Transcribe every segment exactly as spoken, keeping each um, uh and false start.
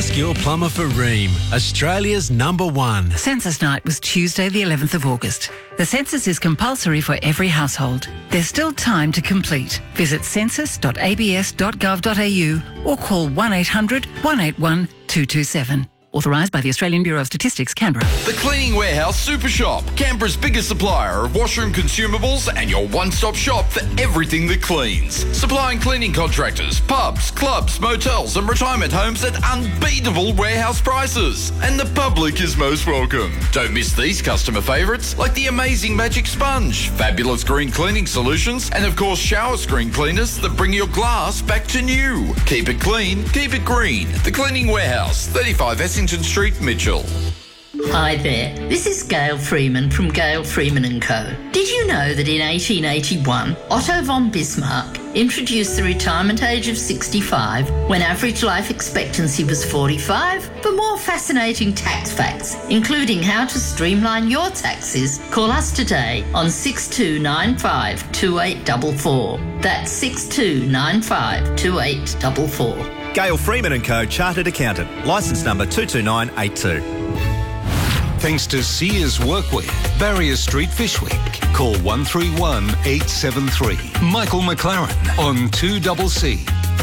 Ask your plumber for Rheem, Australia's number one. Census night was Tuesday the eleventh of August. The census is compulsory for every household. There's still time to complete. Visit census dot a b s dot gov dot a u or call one eight hundred, one eight one, two two seven. Authorised by the Australian Bureau of Statistics, Canberra. The Cleaning Warehouse Super Shop, Canberra's biggest supplier of washroom consumables and your one-stop shop for everything that cleans. Supplying cleaning contractors, pubs, clubs, motels and retirement homes at unbeatable warehouse prices. And the public is most welcome. Don't miss these customer favourites like the amazing Magic Sponge, fabulous green cleaning solutions and of course shower screen cleaners that bring your glass back to new. Keep it clean, keep it green. The Cleaning Warehouse, thirty-five Essington Street, Mitchell. Hi there, this is Gail Freeman from Gail Freeman and Co. Did you know that in eighteen eighty-one, Otto von Bismarck introduced the retirement age of sixty-five when average life expectancy was forty-five? For more fascinating tax facts, including how to streamline your taxes, call us today on six two nine five, two eight four four. That's six two nine five, two eight four four. Gail Freeman and Co. Chartered Accountant. Licence number two two nine eight two. Thanks to Sears Workwear, Barrier Street Fish Week. Call one three one, eight seven three. Michael McLaren on two C C.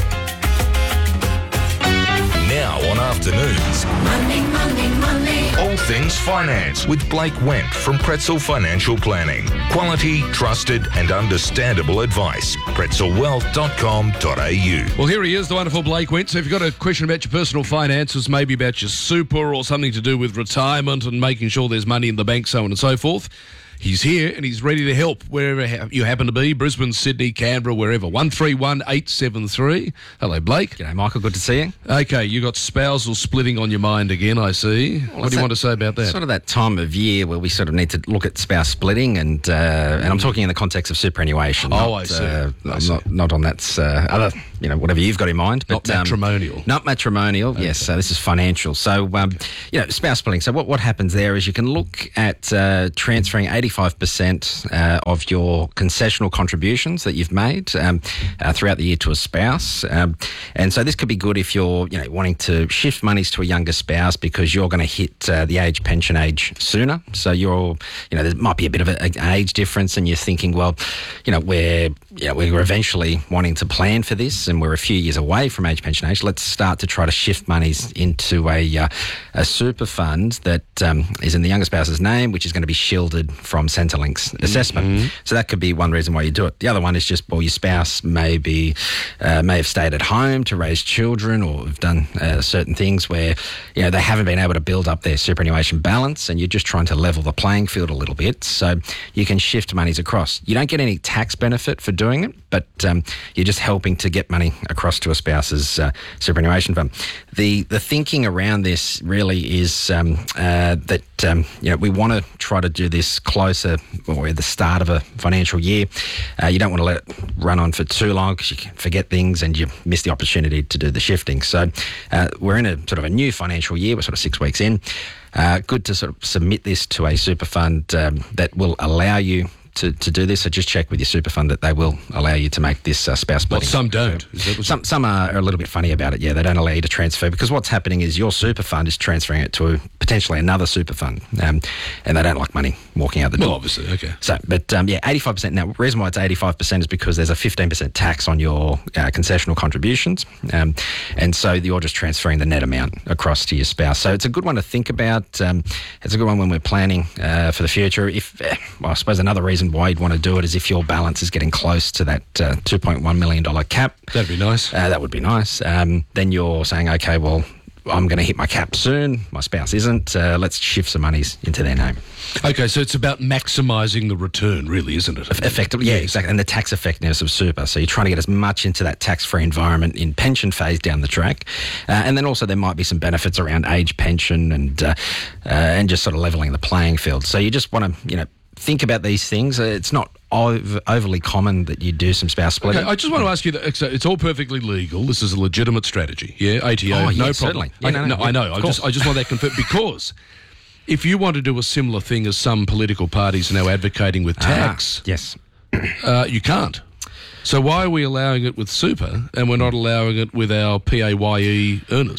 Now on afternoons. Money, money, money. All things finance with Blake Wendt from Pretzel Financial Planning. Quality, trusted and understandable advice. pretzel wealth dot com dot a u. Well, here he is, the wonderful Blake Wendt. So if you've got a question about your personal finances, maybe about your super or something to do with retirement and making sure there's money in the bank, so on and so forth, he's here and he's ready to help wherever you happen to be, Brisbane, Sydney, Canberra, wherever. one three one, eight seven three. Hello, Blake. G'day, Michael. Good to see you. Okay, you got spousal splitting on your mind again, I see. Well, what do you that, want to say about that? Sort of that time of year where we sort of need to look at spouse splitting, and uh, and I'm talking in the context of superannuation. Oh, not, I see. Uh, I not, see. Not, not on that uh, other, you know, whatever you've got in mind. Not But, um, matrimonial. Not matrimonial, Okay. yes. So this is financial. So, um, you know, spouse splitting. So what, what happens there is you can look at uh, transferring eighty-five percent Uh, of your concessional contributions that you've made um, uh, throughout the year to a spouse. Um, and so this could be good if you're, you know, wanting to shift monies to a younger spouse because you're going to hit uh, the age pension age sooner. So you're, you know, there might be a bit of a, an age difference and you're thinking, well, you know, we're, you know, we're eventually wanting to plan for this and we're a few years away from age pension age. Let's start to try to shift monies into a, uh, a super fund that um, is in the younger spouse's name, which is going to be shielded from Centrelink's assessment. Mm-hmm. So that could be one reason why you do it. The other one is just, well, your spouse may be, uh, may have stayed at home to raise children or have done uh, certain things where, you know, they haven't been able to build up their superannuation balance and you're just trying to level the playing field a little bit. So you can shift monies across. You don't get any tax benefit for doing it, but um, you're just helping to get money across to a spouse's uh, superannuation fund. The the thinking around this really is um, uh, that, um, you know, we want to try to do this closer or at the start of a financial year. Uh, you don't want to let it run on for too long because you can forget things and you miss the opportunity to do the shifting. So uh, we're in a sort of a new financial year. We're sort of six weeks in. Uh, good to sort of submit this to a super fund um, that will allow you to, to do this. So just check with your super fund that they will allow you to make this uh, spouse splitting. Well, some don't. Is that what Some some are a little bit funny about it. Yeah, they don't allow you to transfer because what's happening is your super fund is transferring it to a, potentially another super fund, um, and they don't like money walking out the door. Well, obviously, okay. So, but um, yeah, eighty-five percent. Now, the reason why it's eighty-five percent is because there's a fifteen percent tax on your uh, concessional contributions, um, and so you're just transferring the net amount across to your spouse. So it's a good one to think about. Um, it's a good one when we're planning uh, for the future. If uh, well, I suppose another reason why you'd want to do it is if your balance is getting close to that uh, two point one million dollars cap. That'd be nice. Uh, that would be nice. Um, then you're saying, okay, well, I'm going to hit my cap soon. My spouse isn't. Uh, let's shift some monies into their name. Okay, so it's about maximising the return, really, isn't it? Effectively, yeah, exactly. And the tax effectiveness of super. So you're trying to get as much into that tax-free environment in pension phase down the track. Uh, and then also there might be some benefits around age pension and uh, uh, and just sort of levelling the playing field. So you just want to, you know, think about these things. Uh, it's not ov- overly common that you do some spouse splitting. Okay, I just want to ask you that so it's all perfectly legal. This is a legitimate strategy. Yeah, A T O, Oh, no yeah, problem. certainly. Yeah, Okay, no, no, no, I yeah, know. I of just, course. I just want that confirmed because if you want to do a similar thing as some political parties are now advocating with tax, Ah, yes, uh, you can't. So why are we allowing it with super and we're not allowing it with our P A Y E earners?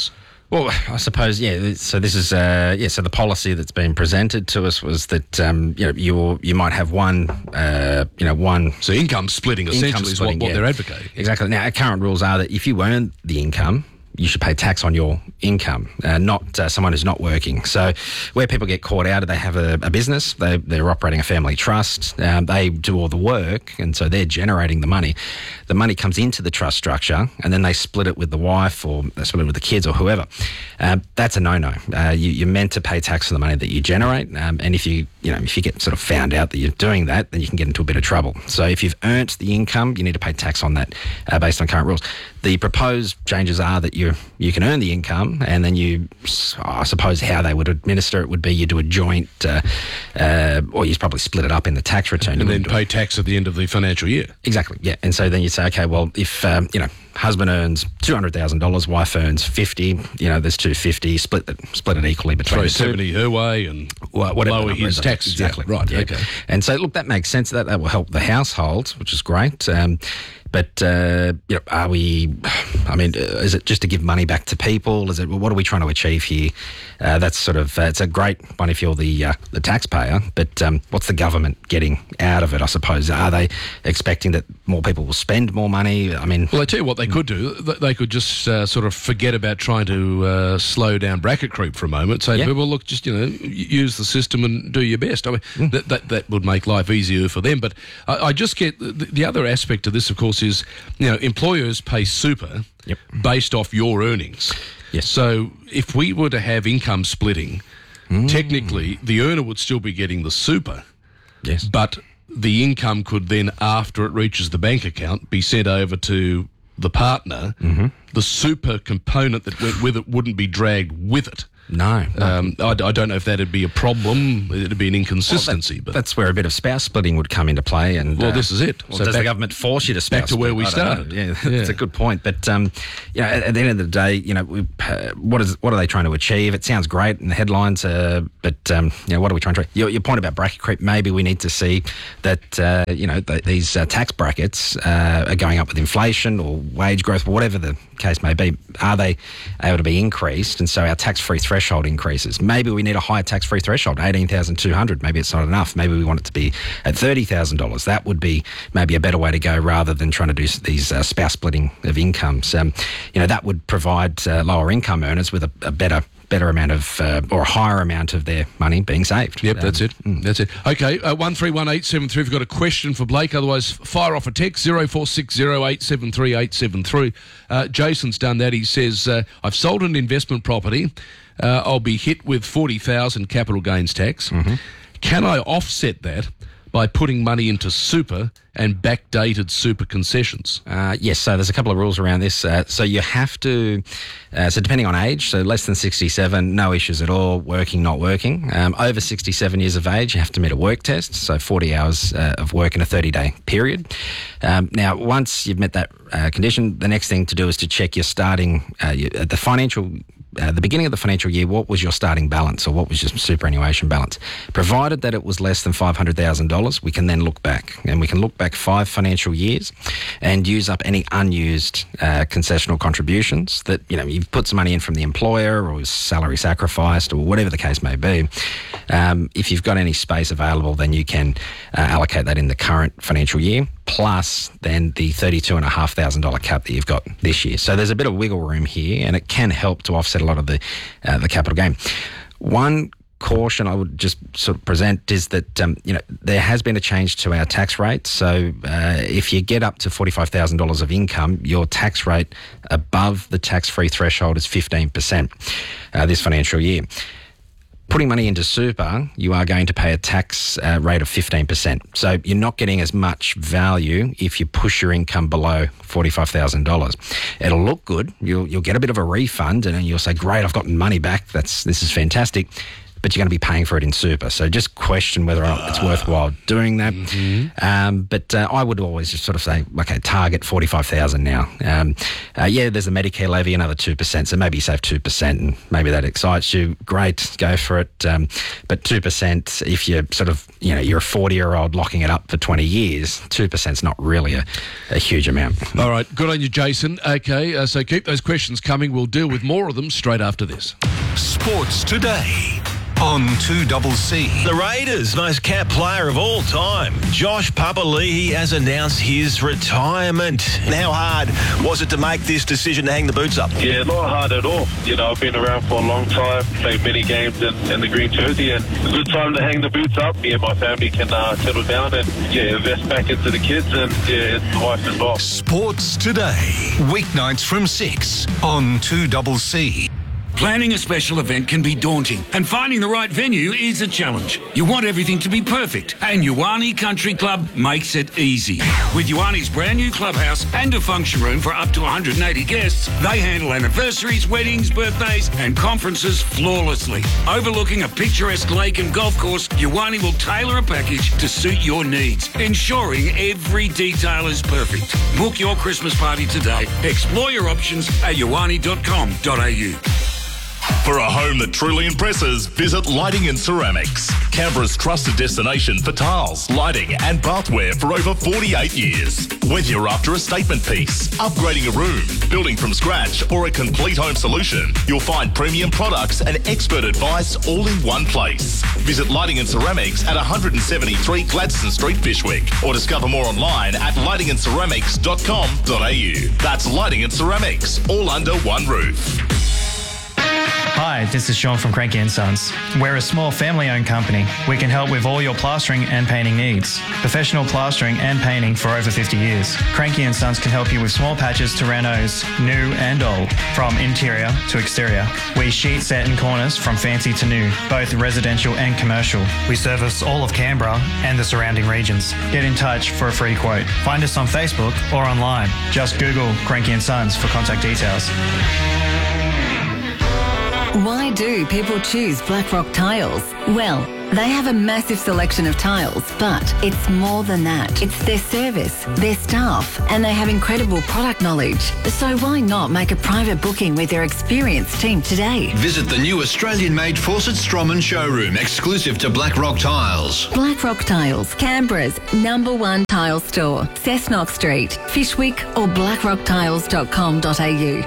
Well, I suppose, yeah. So this is, uh, yeah. So the policy that's been presented to us was that um, you know you you might have one, uh, you know, one. So income splitting essentially income splitting, is what, what yeah. they're advocating. Exactly. Now, our current rules are that if you earn the income, you should pay tax on your income, uh, not uh, someone who's not working. So where people get caught out, they have a, a business, they, they're operating a family trust, um, they do all the work, and so they're generating the money. The money comes into the trust structure, and then they split it with the wife or they split it with the kids or whoever. Um, that's a no-no. Uh, you, you're meant to pay tax on the money that you generate, um, and if you, you know, if you get sort of found out that you're doing that, then you can get into a bit of trouble. So if you've earned the income, you need to pay tax on that uh, based on current rules. The proposed changes are that you you can earn the income, and then you, I suppose how they would administer it would be you do a joint, uh, uh, or you probably split it up in the tax return. And then pay tax at the end of the financial year. Exactly, yeah. And so then you say, okay, well, if, um, you know, husband earns two hundred thousand dollars, wife earns fifty, you know, there's two hundred fifty, split it, split it equally between Throw the two. seventy her way and well, whatever lower the his numbers are. tax. Exactly. Yeah, right, yeah. okay. And so, look, that makes sense. That, that will help the household, which is great. Um, But, uh, you know, are we, I mean, uh, is it just to give money back to people? Is it, what are we trying to achieve here? Uh, that's sort of, uh, it's a great one if you're the uh, the taxpayer, but um, what's the government getting out of it, I suppose? Are they expecting that more people will spend more money? I mean... Well, I tell you what they could do. They could just uh, sort of forget about trying to uh, slow down bracket creep for a moment. Say Yeah. to people, look, just, you know, use the system and do your best. I mean, Mm. that, that that would make life easier for them. But I, I just get, the, the other aspect of this, of course, is, you know, employers pay super Yep. based off your earnings. Yes. So if we were to have income splitting, Mm. technically the earner would still be getting the super, Yes. but the income could then, after it reaches the bank account, be sent over to the partner. Mm-hmm. The super component that went with it wouldn't be dragged with it. No. no. Um, I, I don't know if that'd be a problem. It'd be an inconsistency. Well, that- but that's where a bit of spouse splitting would come into play. And Well, uh, this is it. Well, So does back- the government force you to spouse back to where split? we I don't know. started. Yeah, Yeah. that's a good point. But um, you know, at, at the end of the day, you know, we, uh, what is what are they trying to achieve? It sounds great in the headlines, uh, but um, you know, what are we trying to? Your, your point about bracket creep. Maybe we need to see that uh, you know th- these uh, tax brackets uh, are going up with inflation or wage growth, whatever the case may be. Are they able to be increased? And so our tax-free threshold increases. Maybe we need a higher tax-free threshold, eighteen thousand two hundred dollars. Maybe it's not enough. Maybe we want it to be at thirty thousand dollars. That would be maybe a better way to go rather than trying to do these uh, spouse splitting of incomes. Um, you know, that would provide uh, lower income earners with a, a better better amount of uh, or a higher amount of their money being saved. Yep, Um, that's it. mm. That's it. Okay, uh, one three one eight seven three. If you've got a question for Blake, otherwise fire off a text zero four six zero eight seven three eight seven three. Uh, Jason's done that. He says, uh, "I've sold an investment property. Uh, I'll be hit with forty thousand capital gains tax. Mm-hmm. Can I offset that by putting money into super and backdated super concessions?" Uh, yes, so there's a couple of rules around this. Uh, so you have to, uh, so depending on age, so less than sixty-seven, no issues at all, working, not working. Um, over sixty-seven years of age, you have to meet a work test, so forty hours uh, of work in a thirty-day period. Um, now, once you've met that uh, condition, the next thing to do is to check your starting, uh, your, uh, the financial Uh, the beginning of the financial year, what was your starting balance or what was your superannuation balance? Provided that it was less than five hundred thousand dollars, we can then look back and we can look back five financial years and use up any unused uh, concessional contributions that, you know, you've put some money in from the employer or salary sacrificed or whatever the case may be. Um, if you've got any space available, then you can uh, allocate that in the current financial year, plus then the thirty-two thousand five hundred dollars cap that you've got this year. So there's a bit of wiggle room here, and it can help to offset a lot of the uh, the capital gain. One caution I would just sort of present is that um, you know there has been a change to our tax rate. So uh, if you get up to forty-five thousand dollars of income, your tax rate above the tax-free threshold is fifteen percent uh, this financial year. Putting money into super, you are going to pay a tax uh, rate of fifteen percent. So you're not getting as much value if you push your income below forty-five thousand dollars. It'll look good. You'll, you'll get a bit of a refund and you'll say, great, I've gotten money back. That's This is fantastic. but you're going to be paying for it in super. So just question whether or not it's worthwhile doing that. Mm-hmm. Um, but uh, I would always just sort of say, okay, target forty-five thousand now. Um, uh, yeah, there's a Medicare levy, another two percent, so maybe you save two percent and maybe that excites you. Great, go for it. Um, but two percent, if you're sort of, you know, you're a forty-year-old locking it up for twenty years, two percent's not really a, a huge amount. All right, good on you, Jason. Okay, uh, so keep those questions coming. We'll deal with more of them straight after this. Sports Today on two C C. The Raiders' most capped player of all time, Josh Papali'i, has announced his retirement. How hard was it to make this decision to hang the boots up? Yeah, not hard at all. You know, I've been around for a long time, played many games in, in the green jersey, and it's a good time to hang the boots up. Me and my family can uh, settle down and, yeah, invest back into the kids and, yeah, the wife as well. Sports Today, weeknights from six on two C C. Planning a special event can be daunting, and finding the right venue is a challenge. You want everything to be perfect, and Ioane Country Club makes it easy. With Ioane's brand new clubhouse and a function room for up to one hundred eighty guests, they handle anniversaries, weddings, birthdays, and conferences flawlessly. Overlooking a picturesque lake and golf course, Ioane will tailor a package to suit your needs, ensuring every detail is perfect. Book your Christmas party today. Explore your options at ioane dot com dot a u. For a home that truly impresses, visit Lighting and Ceramics. Canberra's trusted destination for tiles, lighting and bathware for over forty-eight years. Whether you're after a statement piece, upgrading a room, building from scratch or a complete home solution, you'll find premium products and expert advice all in one place. Visit Lighting and Ceramics at one seventy-three Gladstone Street, Fishwick, or discover more online at lighting and ceramics dot com dot a u. That's Lighting and Ceramics, all under one roof. Hi, this is Sean from Cranky and Sons. We're a small family-owned company. We can help with all your plastering and painting needs. Professional plastering and painting for over fifty years. Cranky and Sons can help you with small patches to renos, new and old, from interior to exterior. We sheet set in corners from fancy to new, both residential and commercial. We service all of Canberra and the surrounding regions. Get in touch for a free quote. Find us on Facebook or online. Just Google Cranky and Sons for contact details. Why do people choose Blackrock Tiles? Well, they have a massive selection of tiles, but it's more than that. It's their service, their staff, and they have incredible product knowledge. So why not make a private booking with their experienced team today? Visit the new Australian-made Fawcett Stroman showroom, exclusive to Blackrock Tiles. Blackrock Tiles, Canberra's number one tile store. Cessnock Street, Fishwick, or blackrock tiles dot com dot a u.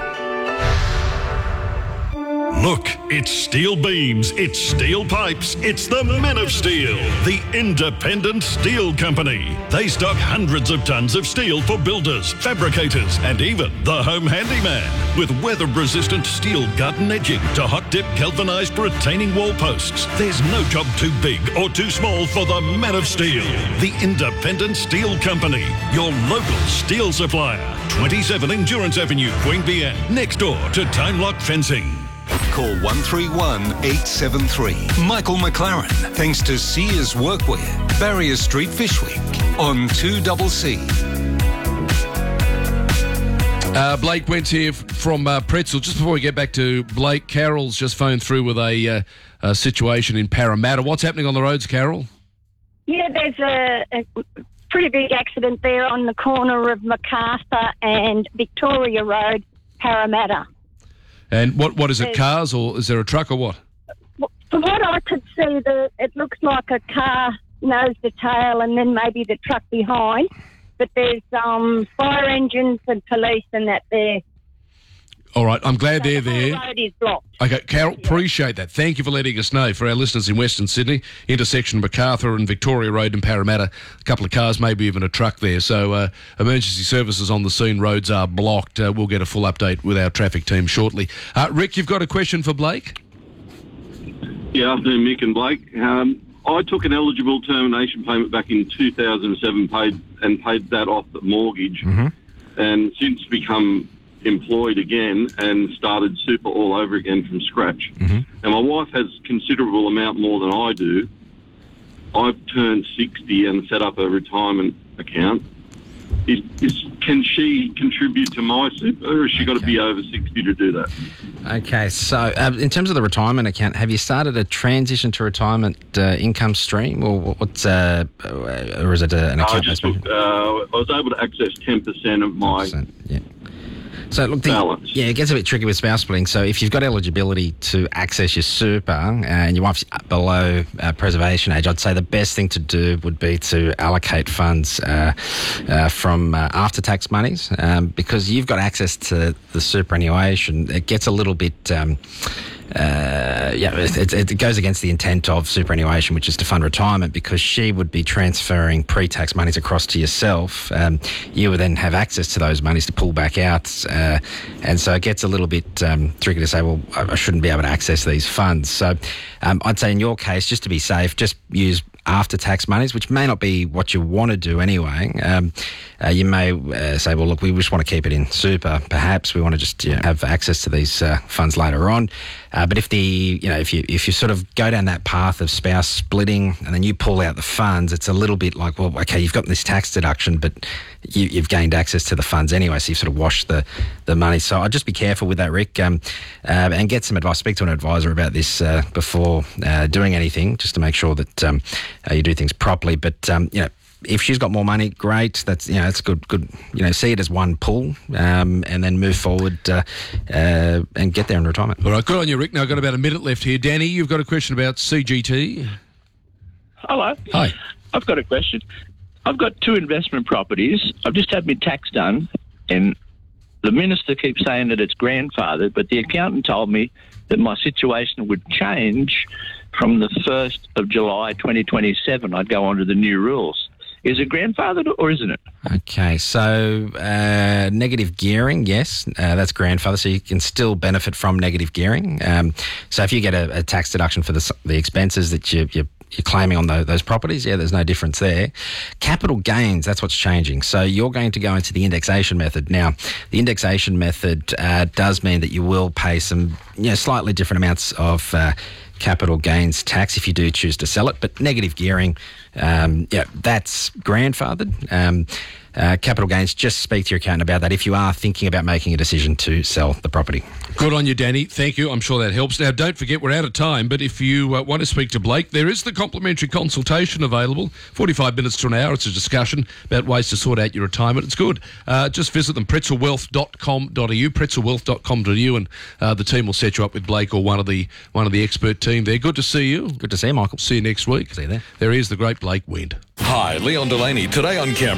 Look, it's steel beams, it's steel pipes, it's the Men of Steel, the independent steel company. They stock hundreds of tons of steel for builders, fabricators, and even the home handyman. With weather-resistant steel gut and edging to hot-dip galvanised retaining wall posts, there's no job too big or too small for the Men of Steel, the independent steel company, your local steel supplier. twenty-seven Endurance Avenue, Queanbeyan, next door to Time Lock Fencing. Call one three one, eight seven three. Michael McLaren, thanks to Sears Workwear, Barrier Street, Fishwick, on two C C. Uh, Blake Wentz here from uh, Pretzel. Just before we get back to Blake, Carol's just phoned through with a, uh, a situation in Parramatta. What's happening on the roads, Carol? Yeah, there's a, a pretty big accident there on the corner of Macarthur and Victoria Road, Parramatta. And what what is it, cars, or is there a truck, or what? From what I could see, the, it looks like a car nose to tail and then maybe the truck behind. But there's um, fire engines and police and that there. All right, I'm glad so they're the there. road is blocked. Okay, Carol, appreciate that. Thank you for letting us know. For our listeners in Western Sydney, intersection MacArthur and Victoria Road in Parramatta, a couple of cars, maybe even a truck there. So uh, emergency services on the scene, roads are blocked. Uh, we'll get a full update with our traffic team shortly. Uh, Rick, you've got a question for Blake? Yeah, afternoon, Mick and Blake. Um, I took an eligible termination payment back in two thousand seven paid and paid that off the mortgage, mm-hmm. and since become employed again and started super all over again from scratch. Mm-hmm. And my wife has considerable amount more than I do. I've turned sixty and set up a retirement account. Is, is can she contribute to my super, or has she got to be over sixty to do that? Okay, so uh, in terms of the retirement account, have you started a transition to retirement uh, income stream, or what's, uh, or is it a, an account? I just took, uh, I was able to access ten percent of my yeah. So look, the, balance. Yeah, it gets a bit tricky with spouse splitting. So if you've got eligibility to access your super and your wife's below uh, preservation age, I'd say the best thing to do would be to allocate funds uh, uh, from uh, after-tax monies, um, because you've got access to the superannuation. It gets a little bit... Um, Uh, yeah, it, it, it goes against the intent of superannuation, which is to fund retirement, because she would be transferring pre-tax monies across to yourself. Um, you would then have access to those monies to pull back out, uh, and so it gets a little bit um, tricky to say, well, I, I shouldn't be able to access these funds. So um, I'd say in your case, just to be safe, just use after-tax monies, which may not be what you want to do anyway. Um, uh, you may uh, say, well, look, we just want to keep it in super. Perhaps we want to just you know, have access to these uh, funds later on. Uh, but if the you know if you if you sort of go down that path of spouse splitting and then you pull out the funds, it's a little bit like, well, okay, you've got this tax deduction, but you, you've gained access to the funds anyway, so you've sort of washed the, the money. So I'd just be careful with that, Rick, um, uh, and get some advice. Speak to an advisor about this uh, before uh, doing anything, just to make sure that um, uh, you do things properly. But um, you know. If she's got more money, great. That's you know, it's good. Good. You know, see it as one pool, um, and then move forward uh, uh, and get there in retirement. All right, good on you, Rick. Now I've got about a minute left here. Danny, you've got a question about C G T. Hello. Hi. I've got a question. I've got two investment properties. I've just had my tax done, and the minister keeps saying that it's grandfathered, but the accountant told me that my situation would change from the first of July twenty twenty-seven. I'd go on to the new rules. Is it grandfathered or isn't it? Okay, so uh, negative gearing, yes, uh, that's grandfather, so you can still benefit from negative gearing. Um, so if you get a, a tax deduction for the, the expenses that you, you, you're claiming on the, those properties, yeah, there's no difference there. Capital gains, that's what's changing. So you're going to go into the indexation method. Now, the indexation method uh, does mean that you will pay some you know, slightly different amounts of uh, capital gains tax if you do choose to sell it, but negative gearing, um, yeah, that's grandfathered. Um, uh, capital gains, just speak to your accountant about that if you are thinking about making a decision to sell the property. Good on you, Danny. Thank you. I'm sure that helps. Now, don't forget, we're out of time, but if you uh, want to speak to Blake, there is the complimentary consultation available, forty-five minutes to an hour. It's a discussion about ways to sort out your retirement. It's good. Uh, just visit them, pretzel wealth dot com dot a u, pretzel wealth dot com dot a u, and uh, the team will set you up with Blake or one of the one of the expert team there. Good to see you. Good to see you, Michael. See you next week. See you there. There is the great Blake Wind. Hi, Leon Delaney. Today on Camera.